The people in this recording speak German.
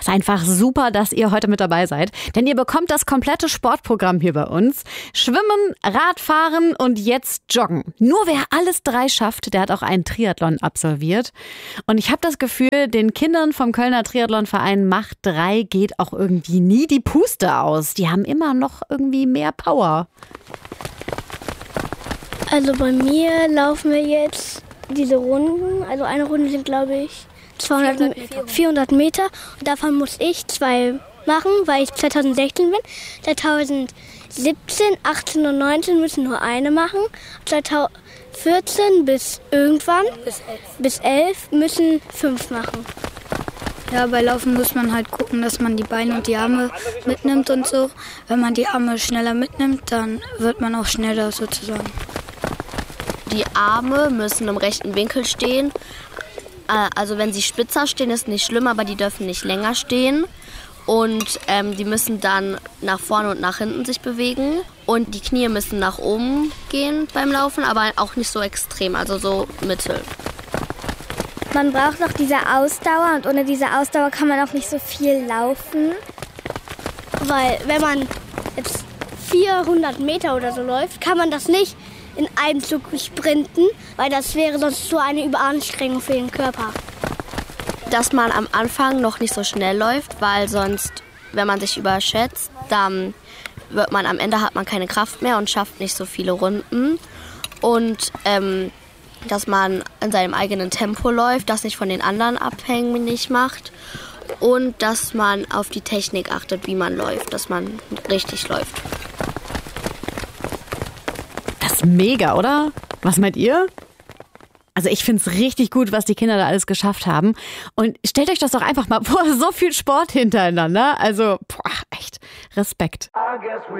Ist einfach super, dass ihr heute mit dabei seid, denn ihr bekommt das komplette Sportprogramm hier bei uns. Schwimmen, Radfahren und jetzt Joggen. Nur wer alles 3 schafft, der hat auch einen Triathlon absolviert. Und ich habe das Gefühl, den Kindern vom Kölner Triathlonverein Macht 3 geht auch irgendwie nie die Puste aus. Die haben immer noch irgendwie mehr Power. Also bei mir laufen wir jetzt diese Runden. Also eine Runde sind, glaube ich, 400 Meter. Und davon muss ich 2 machen, weil ich 2016 bin. 2017, 18 und 19 müssen nur eine machen. 2014 bis irgendwann, bis 11 müssen 5 machen. Ja, bei Laufen muss man halt gucken, dass man die Beine und die Arme mitnimmt und so. Wenn man die Arme schneller mitnimmt, dann wird man auch schneller sozusagen. Die Arme müssen im rechten Winkel stehen. Also wenn sie spitzer stehen, ist nicht schlimm, aber die dürfen nicht länger stehen. Und die müssen dann nach vorne und nach hinten sich bewegen. Und die Knie müssen nach oben gehen beim Laufen, aber auch nicht so extrem, also so mittel. Man braucht noch diese Ausdauer und ohne diese Ausdauer kann man auch nicht so viel laufen. Weil wenn man jetzt 400 Meter oder so läuft, kann man das nicht in einem Zug sprinten, weil das wäre sonst so eine Überanstrengung für den Körper. Dass man am Anfang noch nicht so schnell läuft, weil sonst, wenn man sich überschätzt, dann hat man keine Kraft mehr und schafft nicht so viele Runden. Und dass man in seinem eigenen Tempo läuft, das nicht von den anderen abhängig macht. Und dass man auf die Technik achtet, wie man läuft, dass man richtig läuft. Das ist mega, oder? Was meint ihr? Also ich finde es richtig gut, was die Kinder da alles geschafft haben. Und stellt euch das doch einfach mal vor, so viel Sport hintereinander. Also, echt, Respekt.